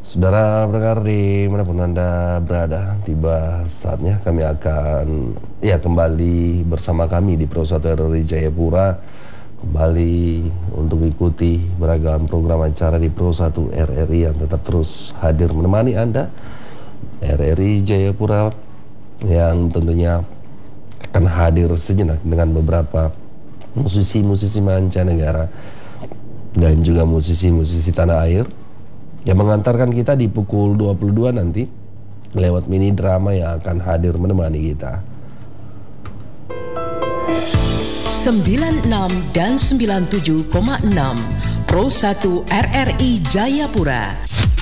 Saudara pendengar dimanapun Anda berada, tiba saatnya kami akan kembali bersama kami di Pro 1 RRI Jayapura, kembali untuk ikuti beragam program acara di Pro 1 RRI yang tetap terus hadir menemani Anda. RRI Jayapura yang tentunya akan hadir sejenak dengan beberapa musisi-musisi mancanegara dan juga musisi-musisi tanah air yang mengantarkan kita di pukul 22 nanti lewat mini drama yang akan hadir menemani kita. 96 dan 97,6 Pro 1 RRI Jayapura.